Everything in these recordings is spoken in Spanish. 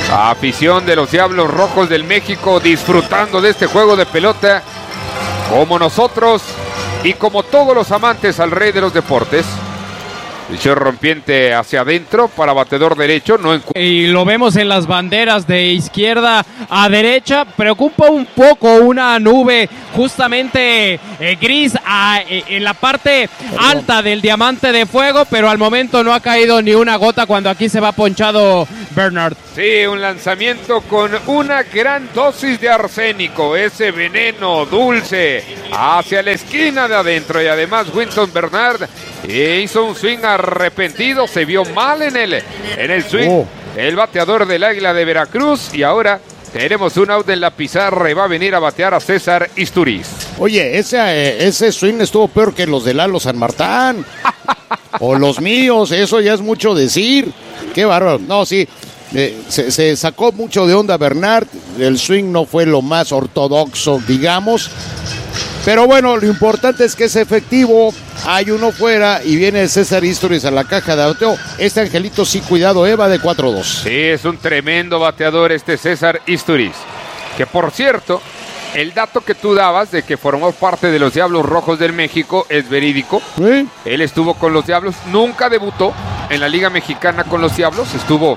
Afición de los Diablos Rojos del México disfrutando de este juego de pelota como nosotros y como todos los amantes al rey de los deportes. Picheo rompiente hacia adentro para bateador derecho. Y lo vemos en las banderas de izquierda a derecha. Preocupa un poco una nube justamente gris en la parte alta del diamante de fuego, pero al momento no ha caído ni una gota cuando aquí se va ponchado Bernard. Sí, un lanzamiento con una gran dosis de arsénico, ese veneno dulce hacia la esquina de adentro, y además Winton Bernard hizo un swing arrepentido, se vio mal en el swing, el bateador del Águila de Veracruz, y ahora tenemos un out en la pizarra y va a venir a batear a César Isturiz. Oye, ese swing estuvo peor que los de Lalo San Martán o los míos, eso ya es mucho decir. Qué bárbaro. No, sí, se sacó mucho de onda Bernard, el swing no fue lo más ortodoxo, digamos, pero bueno, lo importante es que es efectivo. Hay uno fuera y viene César Isturiz a la caja de bateo. Este angelito sí, cuidado, va de 4-2. Sí, es un tremendo bateador este César Isturiz, que por cierto, el dato que tú dabas de que formó parte de los Diablos Rojos del México es verídico. ¿Sí? Él estuvo con los Diablos, nunca debutó en la Liga Mexicana con los Diablos, estuvo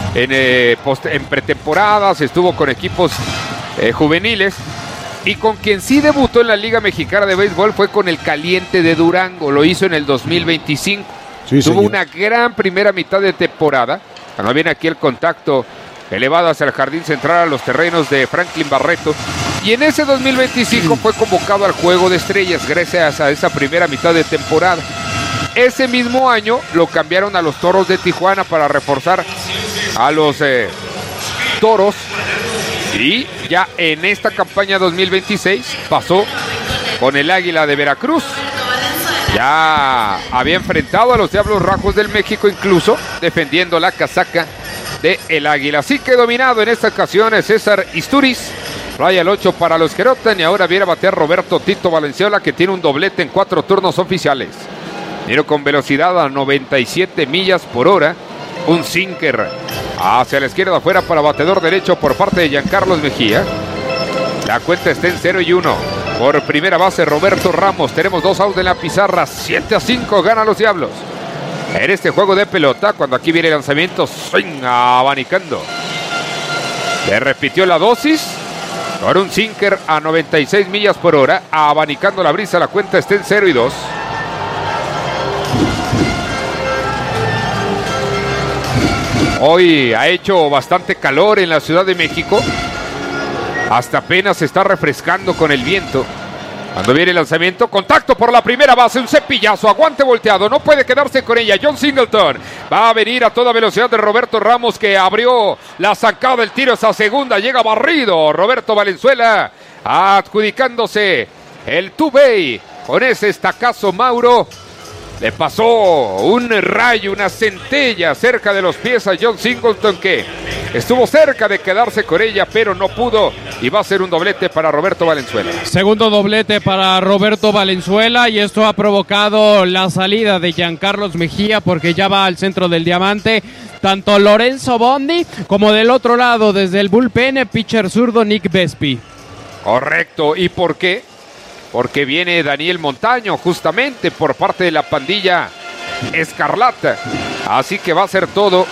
en pretemporadas, estuvo con equipos juveniles, y con quien sí debutó en la Liga Mexicana de Béisbol fue con el Caliente de Durango, lo hizo en el 2025. Sí, tuvo señor. una gran primera mitad de temporada, cuando viene aquí el contacto elevado hacia el jardín central a los terrenos de Franklin Barreto, y en ese 2025 fue convocado al Juego de Estrellas gracias a esa primera mitad de temporada. Ese mismo año lo cambiaron a los Toros de Tijuana para reforzar a los Toros, y ya en esta campaña 2026 pasó con el Águila de Veracruz. Ya había enfrentado a los Diablos Rojos del México, incluso defendiendo la casaca de el Águila. Así que dominado en esta ocasión es César Isturiz. Raya el 8 para los Querotan, y ahora viene a batear Roberto Tito Valenzuela, que tiene un doblete en 4 turnos oficiales. Vino con velocidad a 97 millas por hora. Un sinker hacia la izquierda afuera para bateador derecho por parte de Giancarlos Mejía. La cuenta está en 0-1. Por primera base Roberto Ramos. Tenemos 2 outs en la pizarra. 7-5 ganan los Diablos en este juego de pelota. Cuando aquí viene el lanzamiento, swing abanicando. Le repitió la dosis con un sinker a 96 millas por hora, abanicando la brisa. La cuenta está en 0-2. Hoy ha hecho bastante calor en la Ciudad de México. Hasta apenas se está refrescando con el viento. Cuando viene el lanzamiento, contacto por la primera base, un cepillazo, aguante volteado, no puede quedarse con ella. John Singleton va a venir a toda velocidad de Roberto Ramos, que abrió la sacada del tiro esa segunda, llega barrido Roberto Valenzuela, adjudicándose el two-bay con ese estacazo. Mauro le pasó un rayo, una centella cerca de los pies a John Singleton, que estuvo cerca de quedarse con ella, pero no pudo, y va a ser un doblete para Roberto Valenzuela. Segundo doblete para Roberto Valenzuela, y esto ha provocado la salida de Giancarlos Mejía, porque ya va al centro del diamante tanto Lorenzo Bondi como del otro lado, desde el bullpen, pitcher zurdo Nick Vespi. Correcto. ¿Y por qué? Porque viene Daniel Montaño, justamente por parte de la pandilla Escarlata. Así que va a ser todo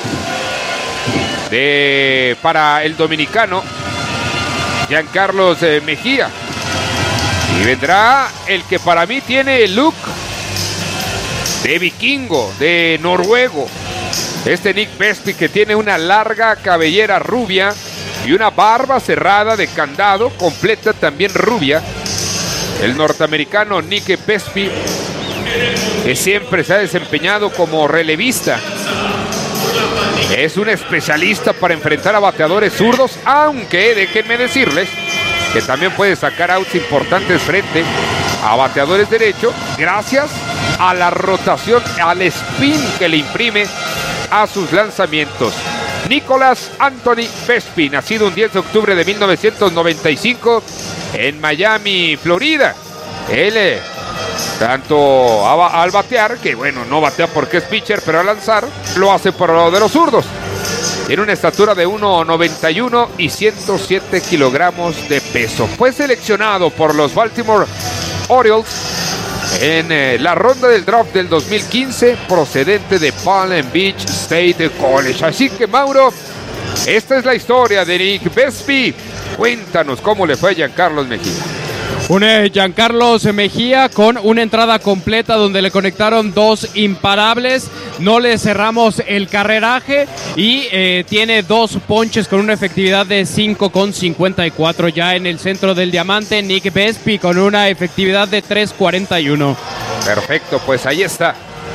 para el dominicano Giancarlos Mejía. Y vendrá el que para mí tiene el look de vikingo, de noruego. Este Nick Vespi, que tiene una larga cabellera rubia y una barba cerrada de candado, completa también rubia. El norteamericano Nick Vespi, que siempre se ha desempeñado como relevista, es un especialista para enfrentar a bateadores zurdos, aunque déjenme decirles que también puede sacar outs importantes frente a bateadores derechos, gracias a la rotación, al spin que le imprime a sus lanzamientos. Nicolás Anthony Vespi, nacido un 10 de octubre de 1995 en Miami, Florida. Él, tanto al batear, que bueno, no batea porque es pitcher, pero al lanzar lo hace por lo de los zurdos. Tiene una estatura de 1.91 y 107 kilogramos de peso. Fue seleccionado por los Baltimore Orioles en la ronda del draft del 2015, procedente de Palm Beach State College. Así que, Mauro, esta es la historia de Nick Vespi. Cuéntanos cómo le fue a Giancarlos Mejía. Un Giancarlos Mejía con una entrada completa donde le conectaron 2 imparables, no le cerramos el carreraje y tiene 2 ponches con una efectividad de 5.54. Ya en el centro del diamante, Nick Vespi con una efectividad de 3.41. Perfecto, pues ahí está.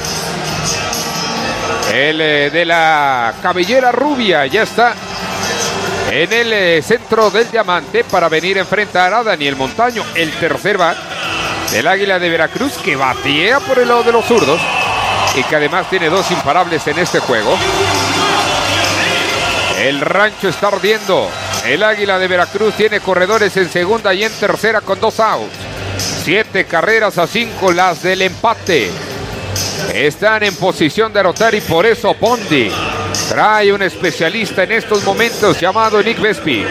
El de la cabellera rubia ya está en el centro del diamante para venir a enfrentar a Daniel Montaño, el tercer bat del Águila de Veracruz, que batea por el lado de los zurdos y que además tiene 2 imparables en este juego. El rancho está ardiendo. El Águila de Veracruz tiene corredores en segunda y en tercera con 2 outs. 7 carreras a 5 las del empate. Están en posición de anotar y por eso Bondi trae un especialista en estos momentos llamado Nick Vespi.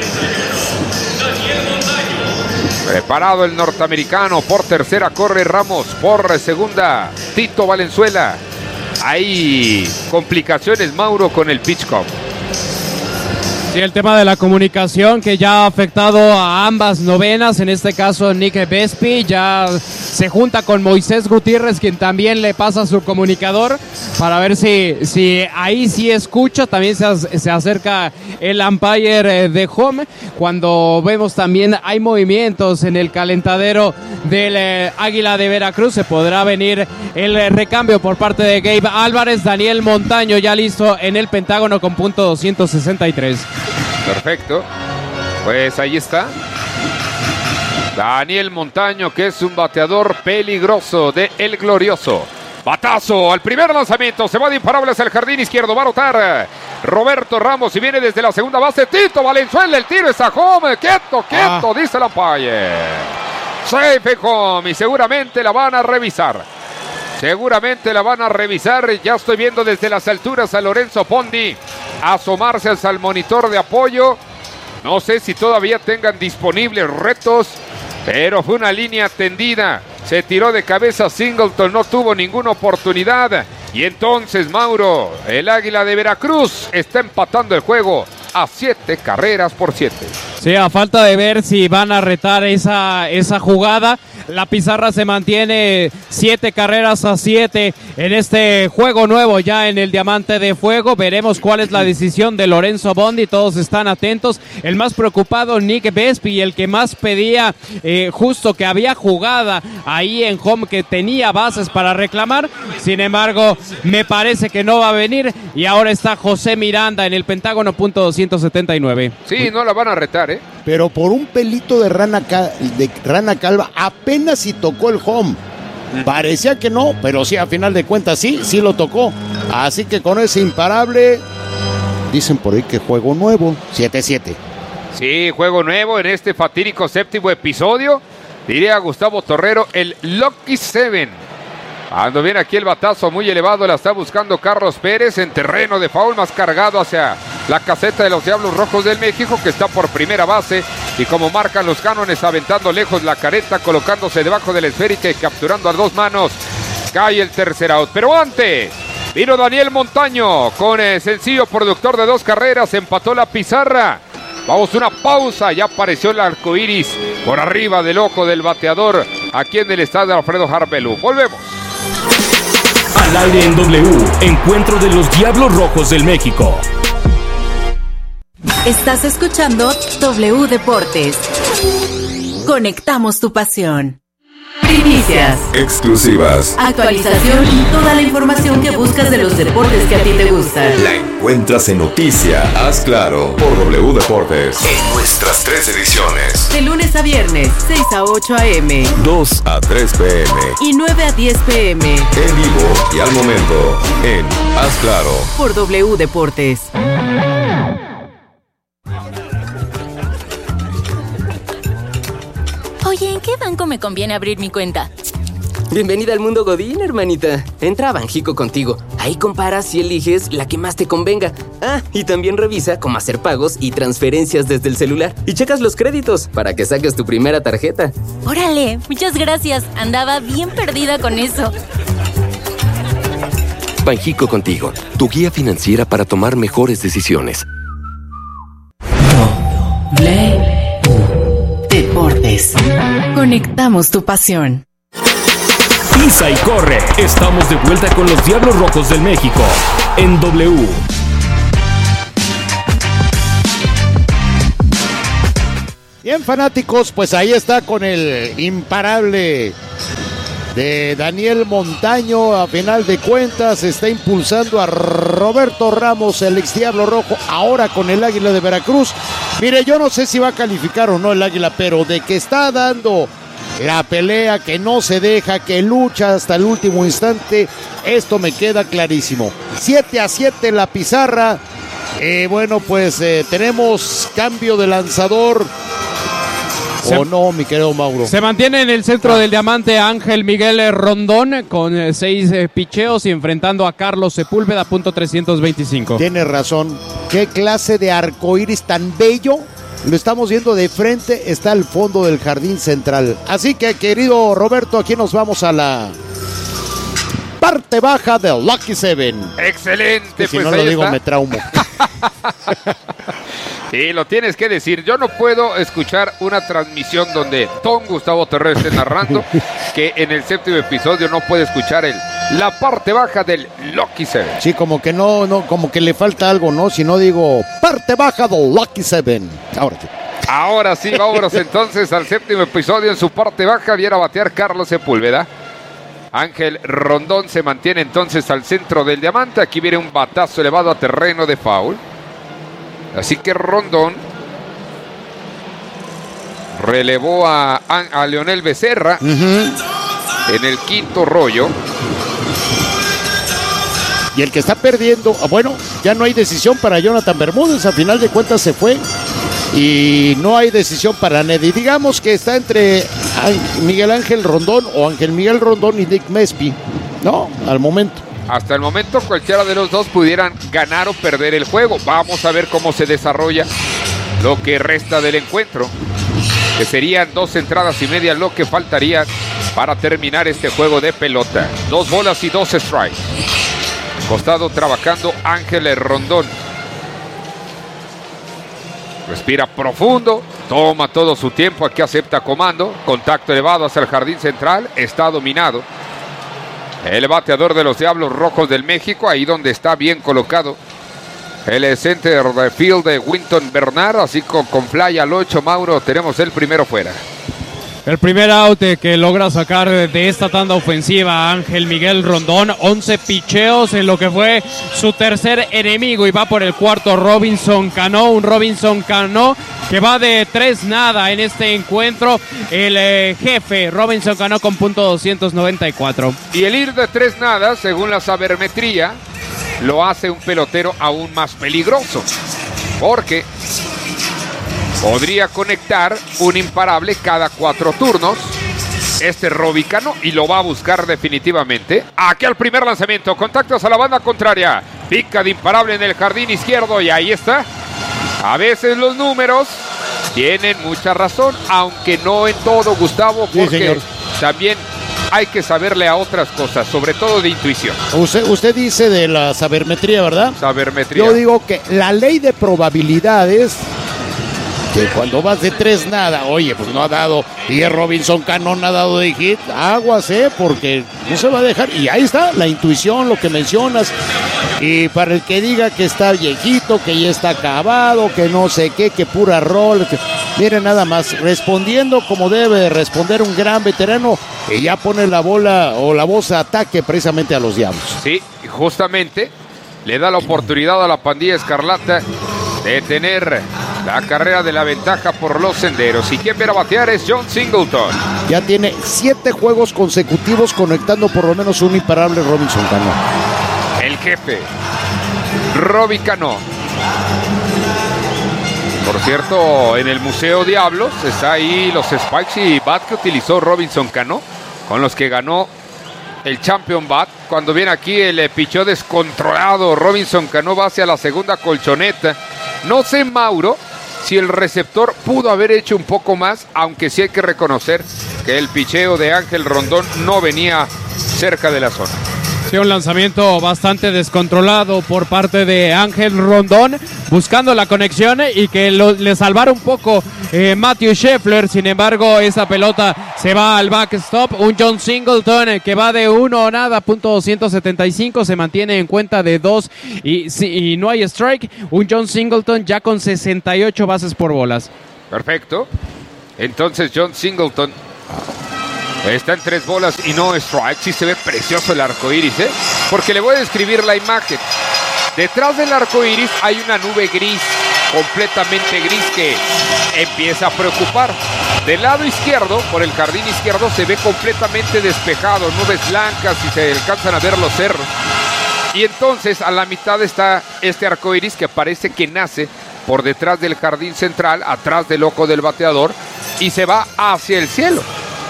Preparado el norteamericano, por tercera corre Ramos, por segunda Tito Valenzuela. Hay complicaciones, Mauro, con el pitch clock. Sí, el tema de la comunicación que ya ha afectado a ambas novenas, en este caso Nick Vespi ya se junta con Moisés Gutiérrez, quien también le pasa su comunicador para ver si ahí sí escucha. También se acerca el umpire de home. Cuando vemos también hay movimientos en el calentadero del Águila de Veracruz, se podrá venir el recambio por parte de Gabe Álvarez. Daniel Montaño ya listo en el Pentágono con punto 263. Perfecto, pues ahí está Daniel Montaño, que es un bateador peligroso de El Glorioso. Batazo al primer lanzamiento, se va de imparable hacia el jardín izquierdo, va a anotar Roberto Ramos y viene desde la segunda base Tito Valenzuela, el tiro es a home, quieto, dice el umpire. Safe home y seguramente la van a revisar. Ya estoy viendo desde las alturas a Lorenzo Bondi asomarse hacia el monitor de apoyo. No sé si todavía tengan disponibles retos, pero fue una línea tendida. Se tiró de cabeza Singleton, no tuvo ninguna oportunidad. Y entonces, Mauro, el Águila de Veracruz está empatando el juego a 7 carreras por 7. Sí, a falta de ver si van a retar esa jugada. La pizarra se mantiene 7 carreras a 7 en este juego nuevo ya en el Diamante de Fuego. Veremos cuál es la decisión de Lorenzo Bondi. Todos están atentos. El más preocupado, Nick Vespi, y el que más pedía justo que había jugada ahí en home, que tenía bases para reclamar. Sin embargo, me parece que no va a venir. Y ahora está José Miranda en el Pentágono, punto 279. Sí, no la van a retar, ¿eh? Pero por un pelito de rana calva, apenas si tocó el home. Parecía que no, pero sí, a final de cuentas sí lo tocó. Así que con ese imparable, dicen por ahí que juego nuevo, 7-7. Sí, juego nuevo en este fatídico séptimo episodio. Diría Gustavo Torrero, el Lucky Seven. Cuando viene aquí el batazo muy elevado, la está buscando Carlos Pérez en terreno de foul, más cargado hacia la caseta de los Diablos Rojos del México, que está por primera base, y como marcan los cánones, aventando lejos la careta, colocándose debajo de la esférica y capturando a 2 manos. Cae el tercer out, pero antes vino Daniel Montaño con sencillo productor de 2 carreras, empató la pizarra. Vamos a una pausa, ya apareció el arco iris por arriba del ojo del bateador aquí en el estadio Alfredo Harpelú. Volvemos. Al aire en W, encuentro de los Diablos Rojos del México. Estás escuchando W Deportes. Conectamos tu pasión. Primicias, exclusivas, actualización y toda la información que buscas de los deportes que a ti te gustan. la encuentras en Noticia, Haz Claro, por W Deportes, en nuestras 3 ediciones, De lunes a viernes, 6 a 8 a.m. 2 a 3 p.m, y 9 a 10 p.m. en vivo y al momento, en Haz Claro. por W Deportes. Oye, ¿en qué banco me conviene abrir mi cuenta? Bienvenida al mundo Godín, hermanita. Entra a Banjico contigo. Ahí comparas y eliges la que más te convenga. Y también revisa cómo hacer pagos y transferencias desde el celular. Y checas los créditos para que saques tu primera tarjeta. ¡Órale! Muchas gracias. Andaba bien perdida con eso. Banjico contigo, tu guía financiera para tomar mejores decisiones. Deportes. Conectamos tu pasión. Pisa y corre. Estamos de vuelta con los Diablos Rojos del México en W. Bien, fanáticos, pues ahí está con el imparable de Daniel Montaño. A final de cuentas está impulsando a Roberto Ramos, el ex Diablo Rojo, ahora con el Águila de Veracruz. Mire, yo no sé si va a calificar o no el Águila, pero de que está dando la pelea, que no se deja, que lucha hasta el último instante, esto me queda clarísimo. 7-7 la pizarra. Bueno, pues tenemos cambio de lanzador. ¿O no, mi querido Mauro? Se mantiene en el centro del diamante Ángel Miguel Rondón con 6 picheos y enfrentando a Carlos Sepúlveda, .325. Tienes razón. Qué clase de arcoíris tan bello. Lo estamos viendo de frente, está al fondo del jardín central. Así que, querido Roberto, aquí nos vamos a la parte baja del Lucky Seven. Excelente, si pues no ahí lo digo, está. me traumo. Sí, lo tienes que decir. Yo no puedo escuchar una transmisión donde Don Gustavo Terrero esté narrando que en el séptimo episodio no puede escuchar la parte baja del Lucky Seven. Sí, como que no, como que le falta algo, ¿no? Si no digo parte baja del Lucky Seven. Ahora sí, vámonos entonces al séptimo episodio. En su parte baja viene a batear Carlos Sepúlveda. Ángel Rondón se mantiene entonces al centro del diamante. Aquí viene un batazo elevado a terreno de foul. Así que Rondón relevó a Leonel Becerra en el quinto rollo. Y el que está perdiendo, bueno, ya no hay decisión para Jonathan Bermúdez. A final de cuentas se fue. Y no hay decisión para Neddy. Digamos que está entre Miguel Ángel Rondón o Ángel Miguel Rondón y Nick Mespi, ¿no? Al momento. Hasta el momento cualquiera de los dos pudieran ganar o perder el juego. Vamos a ver cómo se desarrolla lo que resta del encuentro, que serían 2 entradas y media lo que faltaría para terminar este juego de pelota. 2 bolas y 2 strikes. Costado trabajando Ángel Rondón. Respira profundo, toma todo su tiempo, aquí acepta comando, contacto elevado hacia el jardín central, está dominado. El bateador de los Diablos Rojos del México, ahí donde está bien colocado el center de field de Winton Bernard, así con fly al 8, Mauro, tenemos el primero fuera. El primer out que logra sacar de esta tanda ofensiva Ángel Miguel Rondón, 11 picheos en lo que fue su tercer enemigo y va por el cuarto Robinson Cano, un Robinson Cano que va de 3-0 en este encuentro, el jefe Robinson Cano con .294. Y el ir de 3-0, según la sabermetría, lo hace un pelotero aún más peligroso, porque podría conectar un imparable cada 4 turnos. Este Robbie Cano, y lo va a buscar definitivamente. Aquí al primer lanzamiento, contactos a la banda contraria. Pica de imparable en el jardín izquierdo y ahí está. A veces los números tienen mucha razón, aunque no en todo, Gustavo, porque también hay que saberle a otras cosas, sobre todo de intuición. Usted dice de la sabermetría, ¿verdad? Sabermetría. Yo digo que la ley de probabilidades, que cuando vas de 3-0, oye, pues no ha dado, y el Robinson Cano no ha dado de hit, aguas, porque no se va a dejar. Y ahí está la intuición, lo que mencionas. Y para el que diga que está viejito, que ya está acabado, que no sé qué, que pura rol, miren nada más, respondiendo como debe de responder un gran veterano, que ya pone la bola o la voz de ataque precisamente a los Diablos. Sí, justamente le da la oportunidad a la pandilla escarlata de tener la carrera de la ventaja por los senderos. Y quien viene a batear es John Singleton. Ya tiene 7 juegos consecutivos conectando por lo menos un imparable Robinson Cano. El jefe, Robbie Cano. Por cierto, en el Museo Diablos está ahí los spikes y bat que utilizó Robinson Cano, con los que ganó el champion bat. Cuando viene aquí el picheo descontrolado, Robinson Cano va hacia la segunda colchoneta. No sé, Mauro, si el receptor pudo haber hecho un poco más, aunque sí hay que reconocer que el picheo de Ángel Rondón no venía cerca de la zona. Sí, un lanzamiento bastante descontrolado por parte de Ángel Rondón, buscando la conexión y que le salvara un poco Matthew Scheffler. Sin embargo, esa pelota se va al backstop. Un John Singleton que va de 1-0, .275, se mantiene en cuenta de 2 y no hay strike. Un John Singleton ya con 68 bases por bolas. Perfecto. Entonces John Singleton está en 3 bolas y no strike. Sí se ve precioso el arco iris, porque le voy a describir la imagen. Detrás del arco iris hay una nube gris, completamente gris, que empieza a preocupar. Del lado izquierdo, por el jardín izquierdo, se ve completamente despejado, nubes blancas y se alcanzan a ver los cerros. Y entonces a la mitad está este arco iris que parece que nace por detrás del jardín central, atrás del ojo del bateador, y se va hacia el cielo.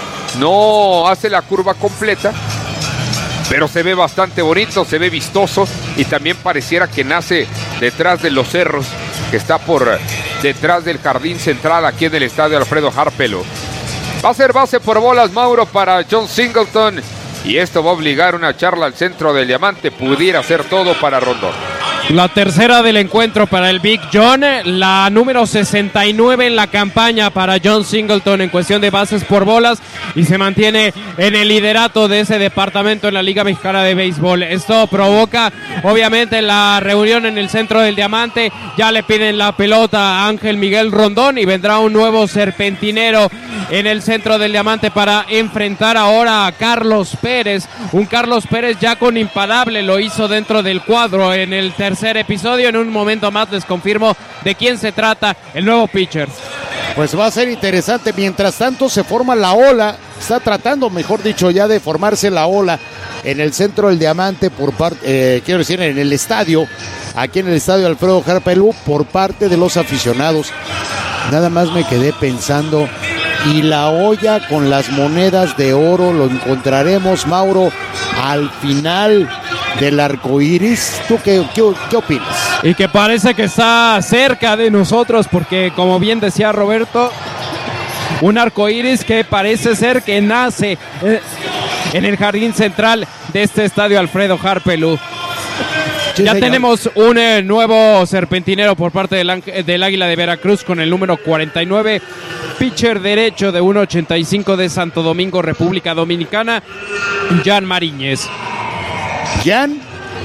No hace la curva completa, pero se ve bastante bonito, se ve vistoso, y también pareciera que nace detrás de los cerros, que está por detrás del jardín central aquí en el estadio Alfredo Harpelú. Va a ser base por bolas, Mauro, para John Singleton, y esto va a obligar una charla al centro del diamante. Pudiera ser todo para Rondón. La tercera del encuentro para el Big John, la número 69 en la campaña para John Singleton en cuestión de bases por bolas, y se mantiene en el liderato de ese departamento en la Liga Mexicana de Béisbol. Esto provoca obviamente la reunión en el centro del diamante. Ya le piden la pelota a Ángel Miguel Rondón y vendrá un nuevo serpentinero en el centro del diamante para enfrentar ahora a Carlos Pérez. Un Carlos Pérez ya con imparable, lo hizo dentro del cuadro en el tercer episodio. En un momento más les confirmo de quién se trata el nuevo pitcher. Pues va a ser interesante. Mientras tanto se forma la ola, está tratando, mejor dicho, ya de formarse la ola en el centro del diamante por parte, quiero decir, en el estadio, aquí en el estadio Alfredo Harpelú, por parte de los aficionados. Nada más me quedé pensando, y la olla con las monedas de oro lo encontraremos, Mauro, al final del arco iris. ¿Tú qué opinas? Y que parece que está cerca de nosotros, porque como bien decía Roberto, un arco iris que parece ser que nace en el jardín central de este estadio Alfredo Harpelú. Sí, ya señor. Tenemos un nuevo serpentinero por parte del Águila de Veracruz con el número 49, pitcher derecho de 1.85 de Santo Domingo, República Dominicana, Jan Mariñez. ¿Jan?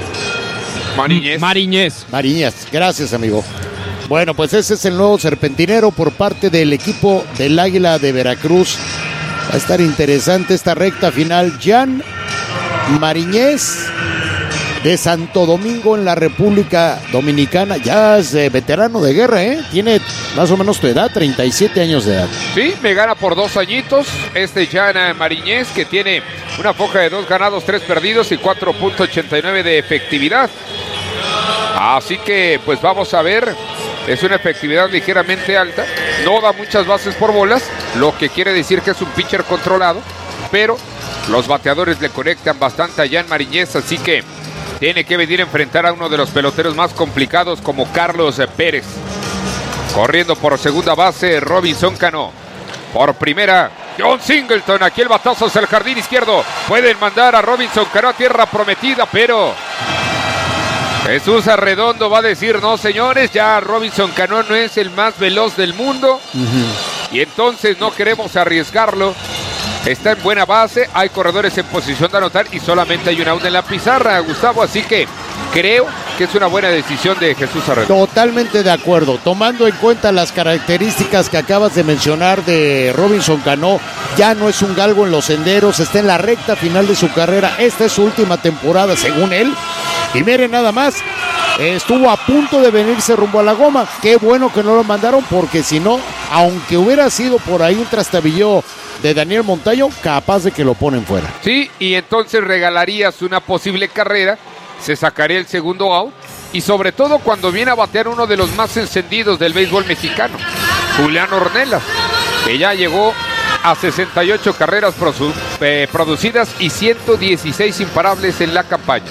Mariñez. Gracias, amigo. Bueno, pues ese es el nuevo serpentinero por parte del equipo del Águila de Veracruz. Va a estar interesante esta recta final. Jan Mariñez, de Santo Domingo en la República Dominicana. Ya es veterano de guerra, tiene más o menos tu edad, 37 años de edad. Sí, me gana por 2 añitos este Jan Mariñez, que tiene una foja de 2 ganados, 3 perdidos y 4.89 de efectividad. Así que pues vamos a ver, es una efectividad ligeramente alta, no da muchas bases por bolas, lo que quiere decir que es un pitcher controlado, pero los bateadores le conectan bastante a Jan Mariñez, así que tiene que venir a enfrentar a uno de los peloteros más complicados como Carlos Pérez. Corriendo por segunda base, Robinson Cano. Por primera, John Singleton. Aquí el batazo hacia el jardín izquierdo. Pueden mandar a Robinson Cano a tierra prometida, pero Jesús Arredondo va a decir: no, señores, ya Robinson Cano no es el más veloz del mundo. Y entonces no queremos arriesgarlo. Está en buena base, hay corredores en posición de anotar y solamente hay un out en la pizarra, Gustavo, así que creo que es una buena decisión de Jesús Arredondo. Totalmente de acuerdo, tomando en cuenta las características que acabas de mencionar de Robinson Cano. Ya no es un galgo en los senderos, está en la recta final de su carrera, esta es su última temporada según él, y miren nada más, estuvo a punto de venirse rumbo a la goma. Qué bueno que no lo mandaron, porque si no, aunque hubiera sido por ahí un trastabillo de Daniel Montaño, capaz de que lo ponen fuera. Sí, y entonces regalarías una posible carrera, se sacaría el segundo out, y sobre todo cuando viene a batear uno de los más encendidos del béisbol mexicano, Julián Ornelas, que ya llegó a 68 carreras producidas y 116 imparables en la campaña.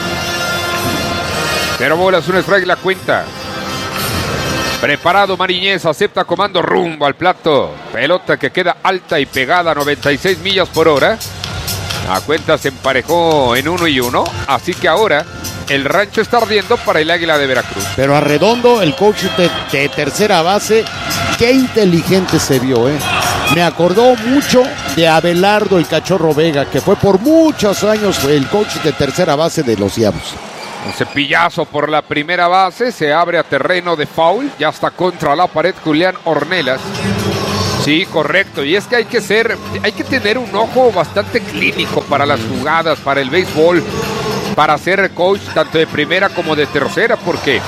0 bolas, 1 strike la cuenta. Preparado Mariñez, acepta comando rumbo al plato. Pelota que queda alta y pegada a 96 millas por hora. La cuenta se emparejó en 1-1, así que ahora el rancho está ardiendo para el Águila de Veracruz. Pero Arredondo, el coach de tercera base, qué inteligente se vio, ¿eh? Me acordó mucho de Abelardo el Cachorro Vega, que fue por muchos años el coach de tercera base de los Diablos. Un cepillazo por la primera base, se abre a terreno de foul, ya está contra la pared Julián Ornelas. Sí, correcto, y es que hay que tener un ojo bastante clínico para las jugadas, para el béisbol, para ser coach tanto de primera como de tercera, porque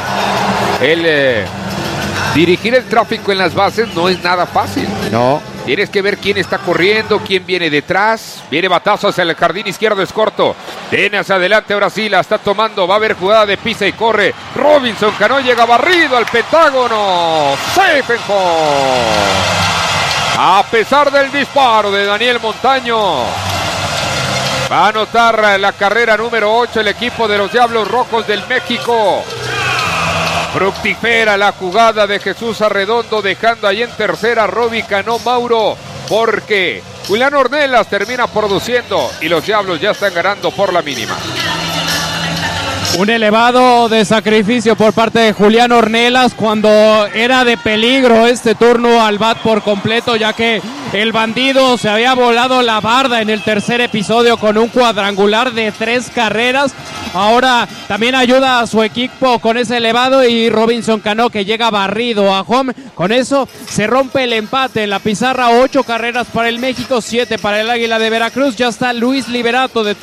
dirigir el tráfico en las bases no es nada fácil. No. Tienes que ver quién está corriendo, quién viene detrás. Viene batazo hacia el jardín izquierdo, es corto. Viene hacia adelante, ahora sí la está tomando. Va a haber jugada de pisa y corre. Robinson Cano llega barrido al Pentágono. Safe and home. A pesar del disparo de Daniel Montaño, va a anotar la carrera número 8 el equipo de los Diablos Rojos del México. Fructifera la jugada de Jesús Arredondo, dejando ahí en tercera Roby Cano Mauro, porque Julián Ornelas termina produciendo y los Diablos ya están ganando por la mínima. Un elevado de sacrificio por parte de Julián Ornelas cuando era de peligro este turno al bat por completo, ya que el bandido se había volado la barda en el tercer episodio con un cuadrangular de 3 carreras. Ahora también ayuda a su equipo con ese elevado y Robinson Cano que llega barrido a home. Con eso se rompe el empate en la pizarra. 8 carreras para el México, 7 para el Águila de Veracruz. Ya está Luis Liberato de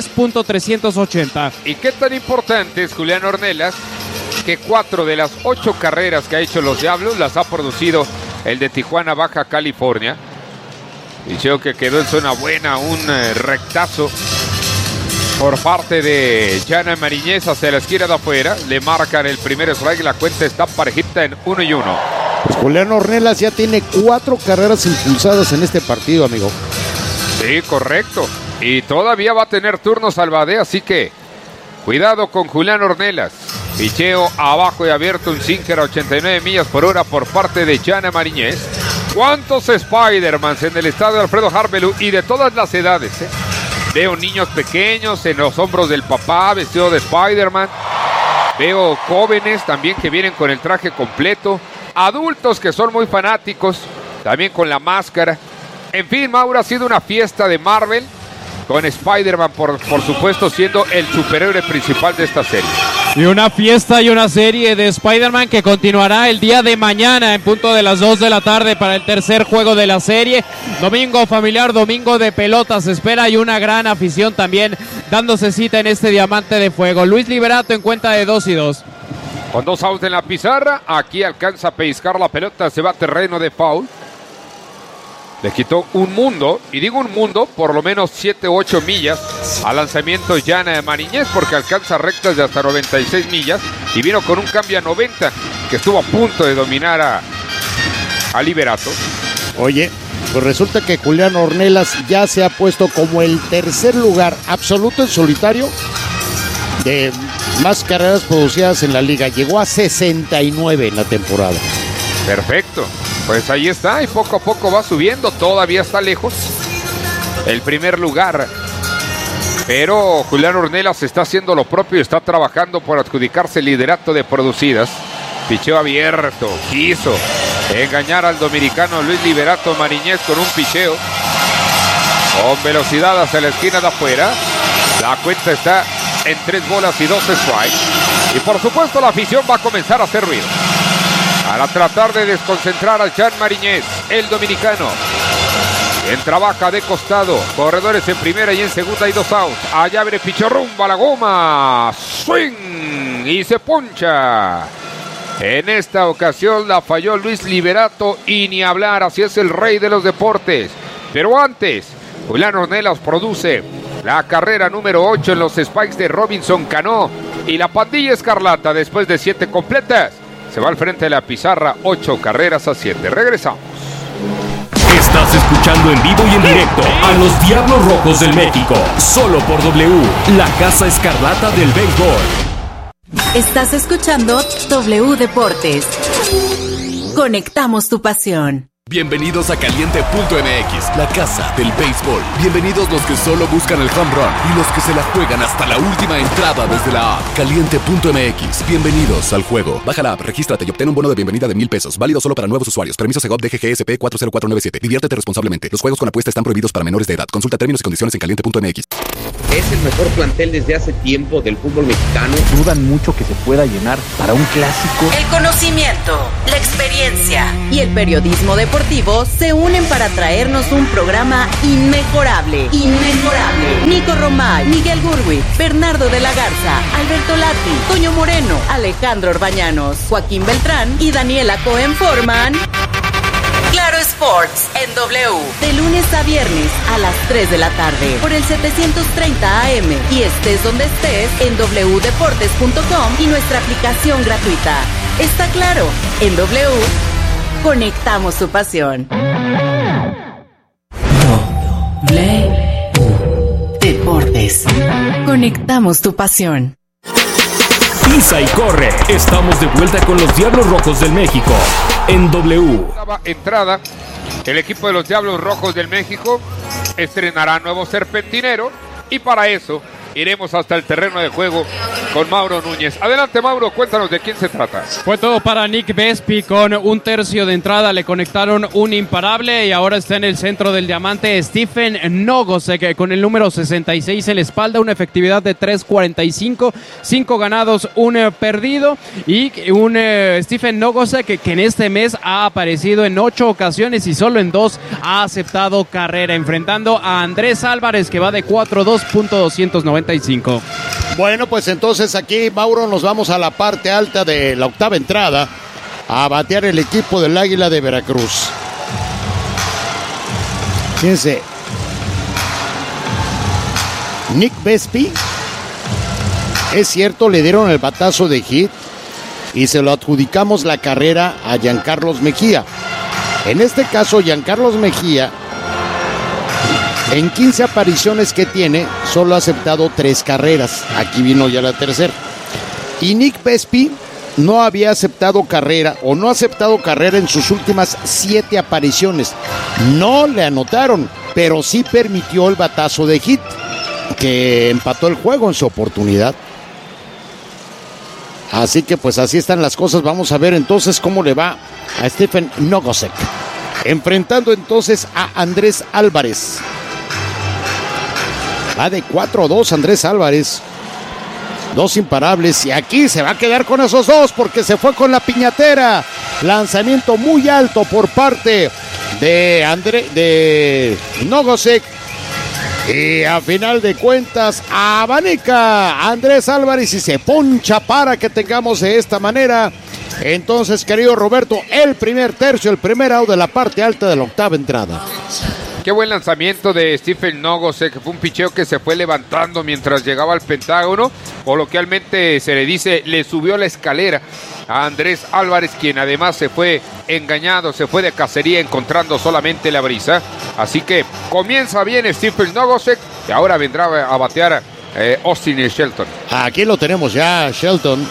3.380. ¿Y qué tan importante es Julián Ornelas? Que 4 de las 8 carreras que ha hecho los Diablos las ha producido el de Tijuana, Baja California. Picheo que quedó en zona buena, un rectazo por parte de Jana Mariñez hacia la esquina de afuera. Le marcan el primer strike, la cuenta está parejita en 1-1. Pues Julián Ornelas ya tiene 4 carreras impulsadas en este partido, amigo. Sí, correcto. Y todavía va a tener turno Salvadé, así que cuidado con Julián Ornelas. Picheo abajo y abierto, un sinker a 89 millas por hora por parte de Jana Mariñez. ¿Cuántos Spider-Mans en el estadio Alfredo Harvelú y de todas las edades? Veo niños pequeños en los hombros del papá vestido de Spider-Man. Veo jóvenes también que vienen con el traje completo. Adultos que son muy fanáticos, también con la máscara. En fin, Mauro, ha sido una fiesta de Marvel con Spider-Man, por supuesto, siendo el superhéroe principal de esta serie. Y una fiesta y una serie de Spider-Man que continuará el día de mañana en punto de las 2 de la tarde para el tercer juego de la serie. Domingo familiar, domingo de pelotas se espera y una gran afición también dándose cita en este diamante de fuego. Luis Liberato en cuenta de 2-2. Con 2 outs en la pizarra, aquí alcanza a pellizcar la pelota, se va a terreno de foul. Le quitó un mundo, y digo un mundo, por lo menos 7 u 8 millas al lanzamiento Jana de Mariñez, porque alcanza rectas de hasta 96 millas y vino con un cambio a 90 que estuvo a punto de dominar a Liberato. Oye, pues resulta que Julián Ornelas ya se ha puesto como el tercer lugar absoluto en solitario de más carreras producidas en la liga. Llegó a 69 en la temporada. Perfecto. Pues ahí está, y poco a poco va subiendo, todavía está lejos el primer lugar, pero Julián Ornelas está haciendo lo propio, está trabajando por adjudicarse el liderato de producidas. Picheo abierto, quiso engañar al dominicano Luis Liberato Mariñez con un picheo con velocidad hacia la esquina de afuera. La cuenta está en 3 bolas y 2 strikes, y por supuesto la afición va a comenzar a hacer ruido para tratar de desconcentrar al Jan Mariñez, el dominicano. Quien trabaja de costado, corredores en primera y en segunda y 2 outs. Allá abre pichó rumbo a la goma, swing y se poncha. En esta ocasión la falló Luis Liberato y ni hablar, así es el rey de los deportes. Pero antes, Julián Ornelas produce la carrera número 8 en los Spikes de Robinson Cano y la pandilla escarlata después de 7 completas se va al frente de la pizarra, 8 carreras a 7. Regresamos. Estás escuchando en vivo y en directo a los Diablos Rojos del México, solo por W, la Casa Escarlata del béisbol. Estás escuchando W Deportes. Conectamos tu pasión. Bienvenidos a Caliente.mx, la casa del béisbol. Bienvenidos los que solo buscan el home run y los que se la juegan hasta la última entrada desde la app. Caliente.mx, bienvenidos al juego. Baja la app, regístrate y obtén un bono de bienvenida de $1,000. Válido solo para nuevos usuarios. Permiso Segov DGGSP 40497. Diviértete responsablemente. Los juegos con apuesta están prohibidos para menores de edad. Consulta términos y condiciones en Caliente.mx. Es el mejor plantel desde hace tiempo del fútbol mexicano. Dudan mucho que se pueda llenar para un clásico. El conocimiento, la experiencia y el periodismo deportivo se unen para traernos un programa inmejorable. Nico Romay, Miguel Gurwi, Bernardo de la Garza, Alberto Lati, Toño Moreno, Alejandro Orbañanos, Joaquín Beltrán y Daniela Cohen forman Claro Sports en W, de lunes a viernes a las 3 de la tarde por el 730 AM y estés donde estés en wdeportes.com y nuestra aplicación gratuita. Está claro, en W conectamos tu pasión. W Deportes. Conectamos tu pasión. Pisa y corre. Estamos de vuelta con los Diablos Rojos del México en W. Entrada, el equipo de los Diablos Rojos del México estrenará nuevo serpentinero y para eso iremos hasta el terreno de juego con Mauro Núñez. Adelante, Mauro, cuéntanos de quién se trata. Fue todo para Nick Vespi con un tercio de entrada. Le conectaron un imparable y ahora está en el centro del diamante Stephen Nogosek con el número 66 en la espalda. Una efectividad de 3.45, 5 ganados, 1 perdido. Y un Stephen Nogosek que en este mes ha aparecido en 8 ocasiones y solo en 2 ha aceptado carrera. Enfrentando a Andrés Álvarez que va de 4.295. Bueno, pues entonces aquí, Mauro, nos vamos a la parte alta de la octava entrada a batear el equipo del Águila de Veracruz. Fíjense, Nick Vespi, es cierto, le dieron el batazo de hit y se lo adjudicamos la carrera a Giancarlos Mejía. En este caso, Giancarlos Mejía, en 15 apariciones que tiene, solo ha aceptado 3 carreras. Aquí vino ya la tercera. Y Nick Vespi no había aceptado carrera o no ha aceptado carrera en sus últimas 7 apariciones. No le anotaron, pero sí permitió el batazo de hit, que empató el juego en su oportunidad. Así que pues así están las cosas. Vamos a ver entonces cómo le va a Stephen Nogosek. Enfrentando entonces a Andrés Álvarez. Va de 4-2 Andrés Álvarez. 2 imparables. Y aquí se va a quedar con esos 2 porque se fue con la piñatera. Lanzamiento muy alto por parte de Nogosek. Y a final de cuentas abanica Andrés Álvarez y se poncha para que tengamos de esta manera. Entonces, querido Roberto, el primer tercio, el primer out de la parte alta de la octava entrada. Qué buen lanzamiento de Stephen Nogosek, que fue un picheo que se fue levantando mientras llegaba al pentágono. Coloquialmente se le dice, le subió la escalera a Andrés Álvarez, quien además se fue engañado, se fue de cacería encontrando solamente la brisa. Así que comienza bien Stephen Nogosek y ahora vendrá a batear Austin Shelton. Aquí lo tenemos ya, Shelton.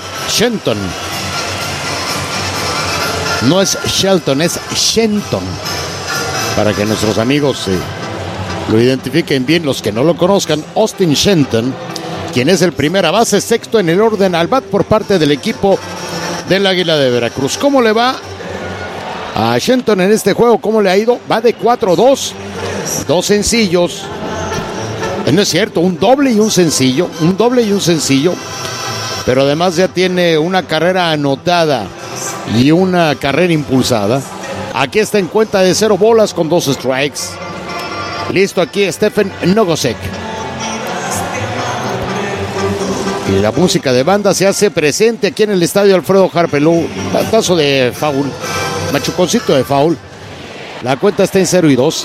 No es Shelton, es Shenton. Para que nuestros amigos lo identifiquen bien, los que no lo conozcan, Austin Shenton, quien es el primera base, sexto en el orden al bat por parte del equipo del Águila de Veracruz. ¿Cómo le va a Shenton en este juego? ¿Cómo le ha ido? Va de 4-2, 2 sencillos. No es cierto, un doble y un sencillo, pero además ya tiene una carrera anotada y una carrera impulsada. Aquí está en cuenta de 0 bolas con 2 strikes. Listo aquí Stephen Nogosek. Y la música de banda se hace presente aquí en el estadio Alfredo Harpelú. Batazo de foul, machuconcito de foul. La cuenta está en 0-2.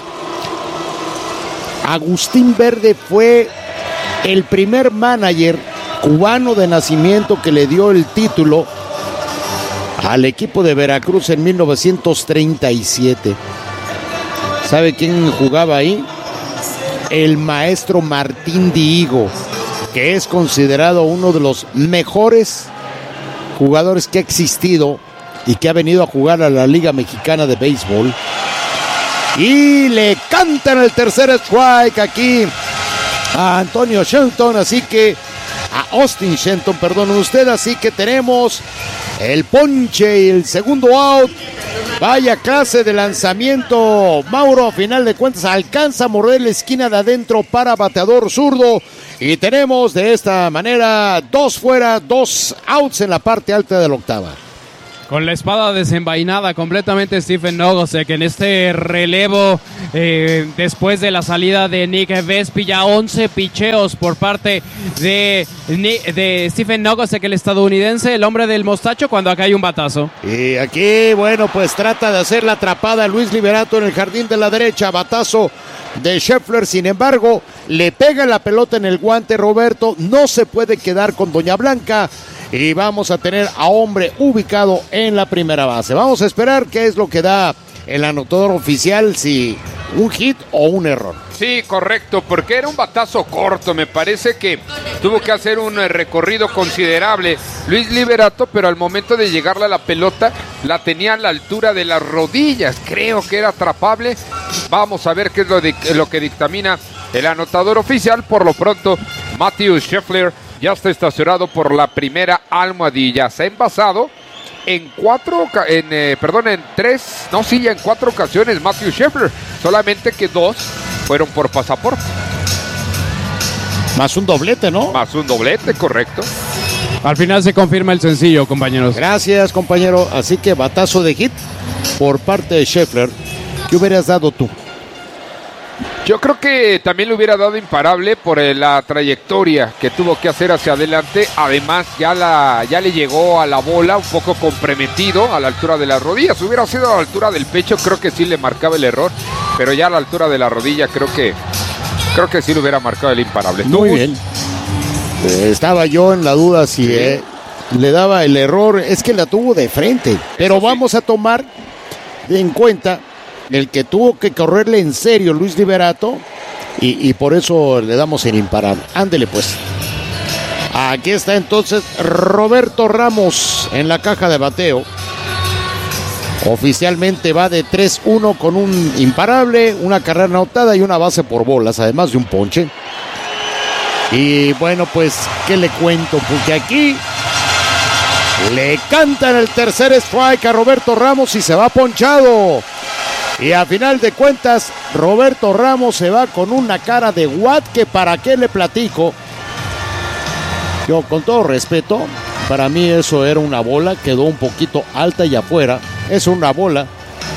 Agustín Verde fue el primer manager cubano de nacimiento que le dio el título al equipo de Veracruz en 1937. ¿Sabe quién jugaba ahí? El maestro Martín Dihigo, que es considerado uno de los mejores jugadores que ha existido y que ha venido a jugar a la Liga Mexicana de Béisbol. Y le cantan el tercer strike aquí a Antonio Shenton, así que a Austin Shenton, perdón usted, así que tenemos el ponche y el segundo out. Vaya clase de lanzamiento, Mauro, a final de cuentas alcanza a morder la esquina de adentro para bateador zurdo, y tenemos de esta manera 2 fuera, 2 outs en la parte alta de la octava. Con la espada desenvainada completamente Stephen Nogosek en este relevo después de la salida de Nick Vespi. Ya 11 picheos por parte de Stephen Nogosek, el estadounidense, el hombre del mostacho, cuando acá hay un batazo. Y aquí, bueno, pues trata de hacer la atrapada Luis Liberato en el jardín de la derecha. Batazo de Scheffler, sin embargo, le pega la pelota en el guante Roberto. No se puede quedar con Doña Blanca. Y vamos a tener a hombre ubicado en la primera base. Vamos a esperar qué es lo que da el anotador oficial, si un hit o un error. Sí, correcto, porque era un batazo corto. Me parece que tuvo que hacer un recorrido considerable Luis Liberato, pero al momento de llegarle a la pelota, la tenía a la altura de las rodillas. Creo que era atrapable. Vamos a ver qué es lo que dictamina el anotador oficial. Por lo pronto, Matthew Scheffler ya está estacionado por la primera almohadilla. Se ha envasado en 4 ocasiones Matthew Scheffler, solamente que 2 fueron por pasaporte. Más un doblete, ¿no? Más un doblete, correcto. Al final se confirma el sencillo, compañeros. Gracias, compañero. Así que batazo de hit por parte de Scheffler. ¿Qué hubieras dado tú? Yo creo que también le hubiera dado imparable por la trayectoria que tuvo que hacer hacia adelante. Además, ya le llegó a la bola un poco comprometido a la altura de las rodillas. Si hubiera sido a la altura del pecho, creo que sí le marcaba el error. Pero ya a la altura de la rodilla, creo que sí le hubiera marcado el imparable. Muy bien. Estaba yo en la duda si le daba el error. Es que la tuvo de frente. Pero vamos a tomar en cuenta el que tuvo que correrle en serio Luis Liberato, y por eso le damos el imparable. Ándele pues. Aquí está entonces Roberto Ramos en la caja de bateo. Oficialmente va de 3-1 con un imparable, una carrera anotada y una base por bolas, además de un ponche. Y bueno, pues, ¿qué le cuento? Porque aquí le cantan el tercer strike a Roberto Ramos y se va ponchado. Y a final de cuentas, Roberto Ramos se va con una cara de what, que para qué le platico. Yo, con todo respeto, para mí eso era una bola, quedó un poquito alta y afuera. Es una bola.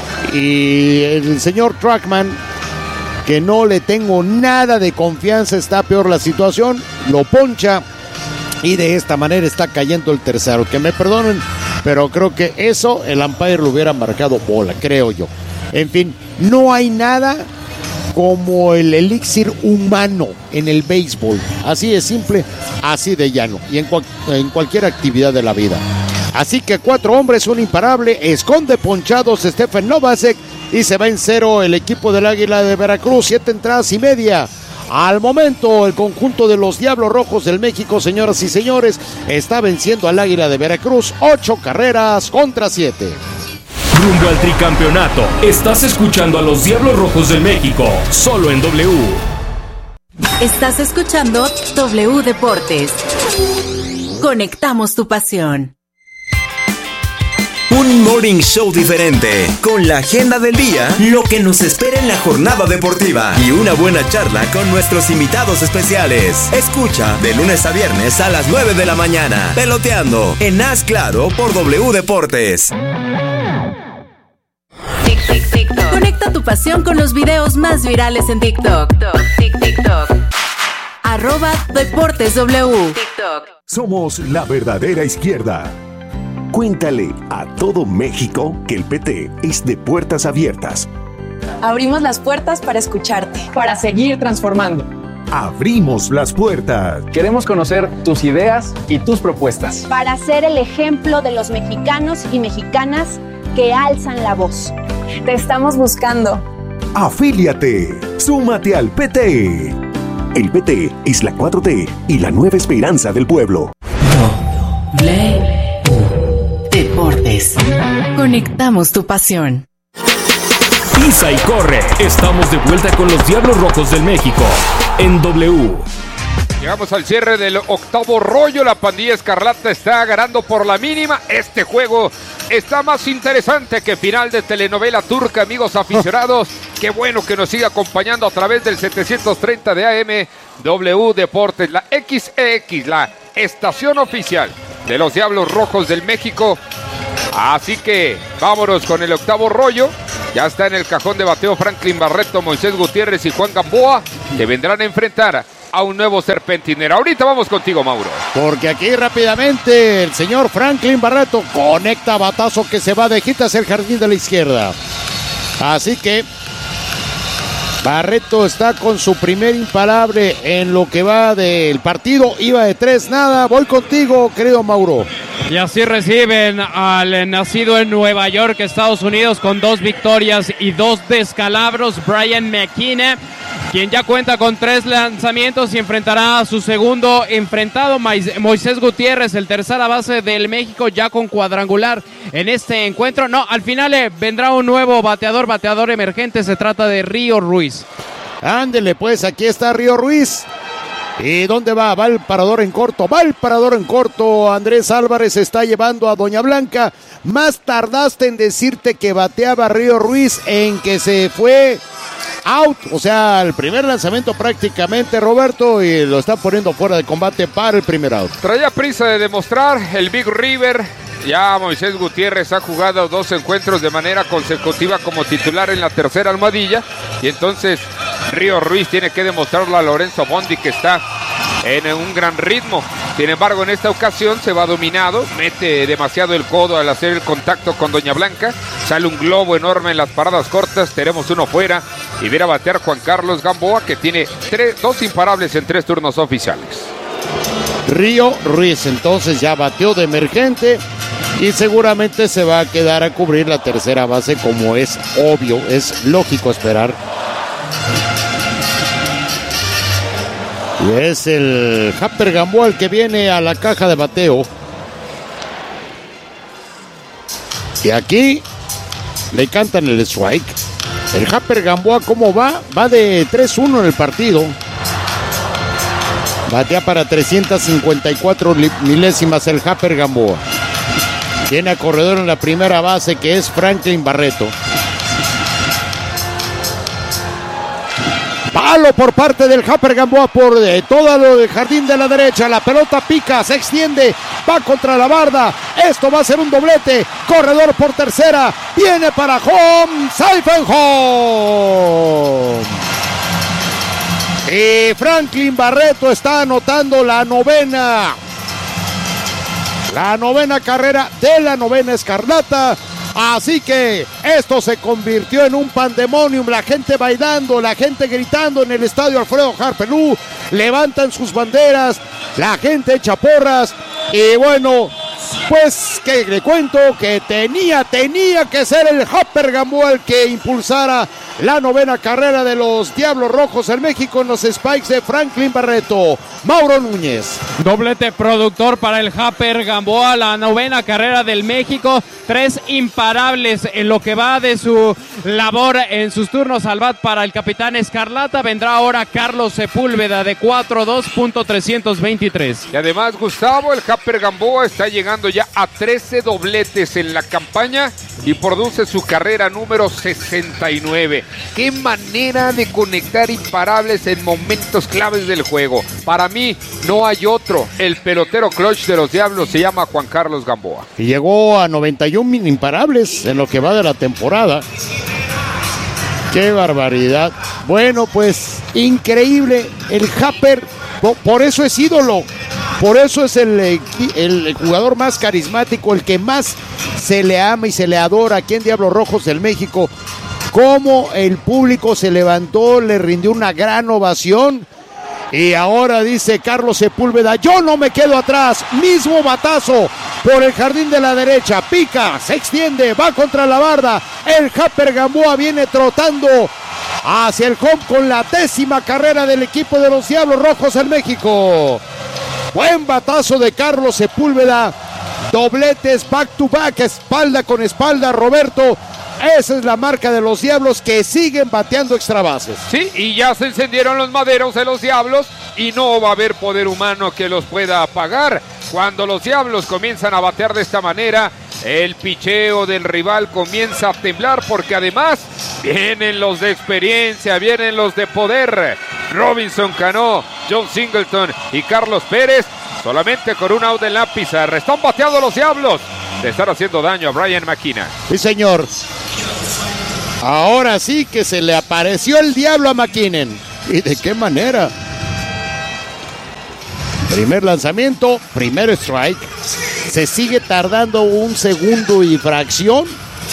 Y el señor Trackman, que no le tengo nada de confianza, está peor la situación, lo poncha. Y de esta manera está cayendo el tercero. Que me perdonen, pero creo que eso el umpire lo hubiera marcado bola, creo yo. En fin, no hay nada como el elixir humano en el béisbol. Así de simple, así de llano. Y en cualquier actividad de la vida. Así que 4 hombres, un imparable. Esconde ponchados Stephen Nogosek. Y se va en 0 el equipo del Águila de Veracruz. 7 entradas y media. Al momento, el conjunto de los Diablos Rojos del México, señoras y señores, está venciendo al Águila de Veracruz 8 carreras contra 7. Rumbo al tricampeonato. Estás escuchando a los Diablos Rojos del México, solo en W. Estás escuchando W Deportes. Conectamos tu pasión. Un morning show diferente, con la agenda del día, lo que nos espera en la jornada deportiva y una buena charla con nuestros invitados especiales. Escucha de lunes a viernes a las 9 de la mañana, Peloteando, en Haz Claro por W Deportes. Conecta tu pasión con los videos más virales en TikTok. @DeportesW. Somos la verdadera izquierda. Cuéntale a todo México que el PT es de puertas abiertas. Abrimos las puertas para escucharte, para seguir transformando. Abrimos las puertas. Queremos conocer tus ideas y tus propuestas. Para ser el ejemplo de los mexicanos y mexicanas que alzan la voz. Te estamos buscando. Afíliate. Súmate al PT. El PT es la 4T y la nueva esperanza del pueblo. Deportes. Conectamos tu pasión. Pisa y corre. Estamos de vuelta con los Diablos Rojos del México en W. Llegamos al cierre del octavo rollo. La pandilla escarlata está ganando por la mínima. Este juego está más interesante que final de telenovela turca, amigos aficionados. Qué bueno que nos siga acompañando a través del 730 de AM W Deportes, la XEX, la estación oficial de los Diablos Rojos del México. Así que vámonos con el octavo rollo. Ya está en el cajón de bateo Franklin Barreto, Moisés Gutiérrez y Juan Gamboa, que vendrán a enfrentar a un nuevo serpentinero. Ahorita vamos contigo, Mauro. Porque aquí rápidamente el señor Franklin Barreto conecta batazo que se va de hit hacia el jardín de la izquierda. Así que Barreto está con su primer imparable en lo que va del partido. Iba de 3-0. Voy contigo, querido Mauro. Y así reciben al nacido en Nueva York, Estados Unidos, con 2 victorias y 2 descalabros, Brian McKenna, quien ya cuenta con 3 lanzamientos y enfrentará a su segundo enfrentado, Moisés Gutiérrez, el tercera base del México, ya con cuadrangular en este encuentro. No, al final vendrá un nuevo bateador emergente, se trata de Río Ruiz. Ándele pues, aquí está Río Ruiz. ¿Y dónde va? Va el parador en corto. Andrés Álvarez está llevando a Doña Blanca. Más tardaste en decirte que bateaba Río Ruiz, en que se fue out. O sea, el primer lanzamiento prácticamente, Roberto, y lo está poniendo fuera de combate para el primer out. Traía prisa de demostrar el Big River. Ya Moisés Gutiérrez ha jugado 2 encuentros de manera consecutiva como titular en la tercera almohadilla. Y entonces Río Ruiz tiene que demostrarle a Lorenzo Bondi que está en un gran ritmo. Sin embargo, en esta ocasión se va dominado, mete demasiado el codo al hacer el contacto con Doña Blanca, sale un globo enorme en las paradas cortas, tenemos uno fuera y viene a batear Juan Carlos Gamboa, que tiene 2 imparables en 3 turnos oficiales. Río Ruiz entonces ya bateó de emergente y seguramente se va a quedar a cubrir la tercera base, como es obvio, es lógico esperar. Y es el Japper Gamboa el que viene a la caja de bateo. Y aquí le cantan el strike. El Japper Gamboa, ¿cómo va? Va de 3-1 en el partido. Batea para 354 milésimas el Japper Gamboa. Tiene a corredor en la primera base, que es Franklin Barreto. Palo por parte del Japper Gamboa por todo lo del jardín de la derecha. La pelota pica, se extiende, va contra la barda. Esto va a ser un doblete. Corredor por tercera. Viene para home. Safe and home. Y Franklin Barreto está anotando la novena carrera de la novena escarlata. Así que esto se convirtió en un pandemonium, la gente bailando, la gente gritando en el estadio Alfredo Harpelú, levantan sus banderas, la gente echa porras y bueno, pues que le cuento que tenía que ser el Japper Gamboa el que impulsara la novena carrera de los Diablos Rojos del México en los Spikes de Franklin Barreto. Mauro Núñez. Doblete productor para el Japper Gamboa, la novena carrera del México, 3 imparables en lo que va de su labor en sus turnos al bat para el capitán Escarlata. Vendrá ahora Carlos Sepúlveda de 4-2.323. Y además, Gustavo, el Japper Gamboa está llegando ya a 13 dobletes en la campaña y produce su carrera número 69. Qué manera de conectar imparables en momentos claves del juego. Para mí no hay otro. El pelotero clutch de los Diablos se llama Juan Carlos Gamboa. Y llegó a 91 imparables en lo que va de la temporada. ¡Qué barbaridad! Bueno, pues increíble. El Japper, por eso es ídolo. Por eso es el jugador más carismático, el que más se le ama y se le adora aquí en Diablos Rojos del México. Cómo el público se levantó, le rindió una gran ovación. Y ahora dice Carlos Sepúlveda, yo no me quedo atrás, mismo batazo por el jardín de la derecha, pica, se extiende, va contra la barda, el Japper Gamboa viene trotando hacia el home con la 10ª carrera del equipo de los Diablos Rojos en México. Buen batazo de Carlos Sepúlveda. Dobletes back to back, espalda con espalda, Roberto. Esa es la marca de los Diablos, que siguen bateando extra bases. Sí, y ya se encendieron los maderos de los Diablos y no va a haber poder humano que los pueda apagar. Cuando los Diablos comienzan a batear de esta manera, el picheo del rival comienza a temblar, porque además vienen los de experiencia, vienen los de poder. Robinson Cano, John Singleton y Carlos Pérez, solamente con un out en la pizarra. Están bateando los Diablos de estar haciendo daño a Brian McKenna. Sí, señor. Ahora sí que se le apareció el diablo a McKinnon. ¿Y de qué manera? Primer lanzamiento, primer strike. Se sigue tardando un segundo y fracción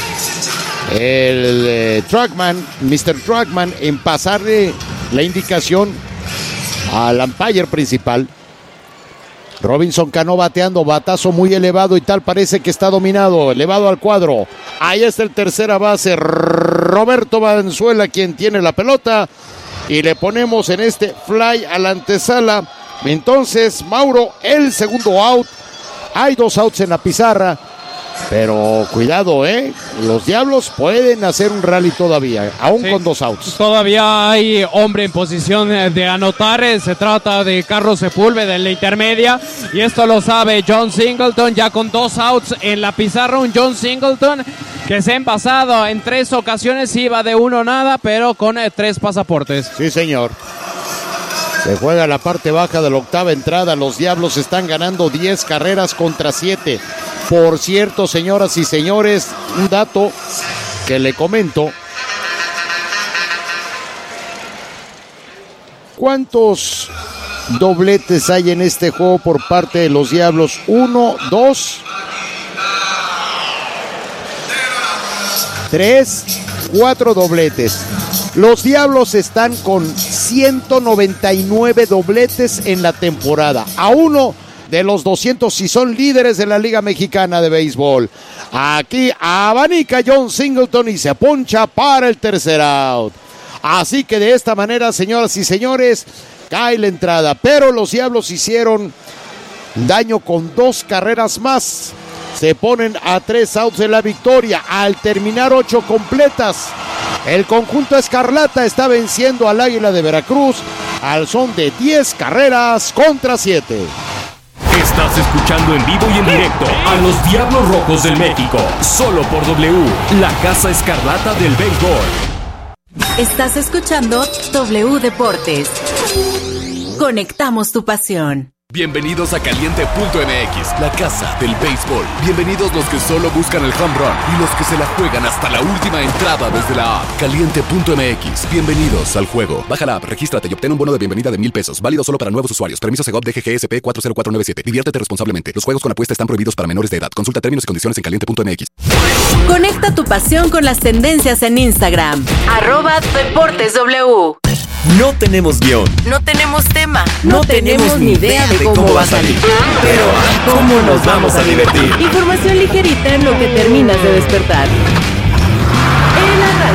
el Mr. Truckman, en pasarle la indicación al umpire principal. Robinson Cano bateando, batazo muy elevado y tal, parece que está dominado, elevado al cuadro. Ahí está el tercera base, Roberto Valenzuela, quien tiene la pelota, y le ponemos en este fly a la antesala. Entonces, Mauro, el segundo out. Hay 2 outs en la pizarra, pero cuidado, los Diablos pueden hacer un rally todavía, aún sí, con 2 outs. Todavía hay hombre en posición de anotar. Se trata de Carlos Sepúlveda en la intermedia, y esto lo sabe John Singleton, ya con 2 outs en la pizarra. Un John Singleton que se ha envasado en 3 ocasiones, iba de 1 nada, pero con 3 pasaportes. Sí, señor. Se juega la parte baja de la octava entrada. Los Diablos están ganando 10 carreras contra 7. Por cierto, señoras y señores, un dato que le comento. ¿Cuántos dobletes hay en este juego por parte de los Diablos? 1, 2, 3, 4 dobletes. Los Diablos están con 199 dobletes en la temporada, a uno de los 200 y son líderes de la Liga Mexicana de Béisbol. Aquí abanica John Singleton y se poncha para el tercer out. Así que de esta manera, señoras y señores, cae la entrada, pero los Diablos hicieron daño con 2 carreras más. Se ponen a 3 outs de la victoria al terminar 8 completas. El conjunto escarlata está venciendo al Águila de Veracruz al son de 10 carreras contra 7. Estás escuchando en vivo y en directo a los Diablos Rojos del México, solo por W, la Casa Escarlata del Béisbol. Estás escuchando W Deportes. Conectamos tu pasión. Bienvenidos a Caliente.mx, la casa del béisbol. Bienvenidos los que solo buscan el home run y los que se la juegan hasta la última entrada desde la app. Caliente.mx, bienvenidos al juego. Baja la app, regístrate y obtén un bono de bienvenida de $1,000. Válido solo para nuevos usuarios. Permiso Segov DGGSP 40497. Diviértete responsablemente. Los juegos con apuesta están prohibidos para menores de edad. Consulta términos y condiciones en Caliente.mx. Conecta tu pasión con las tendencias en Instagram. @DeportesW. No tenemos guión. No tenemos tema. No tenemos ni idea de cómo va a salir. Pero ¿cómo nos vamos a divertir? Información ligerita en lo que terminas de despertar. En la radio.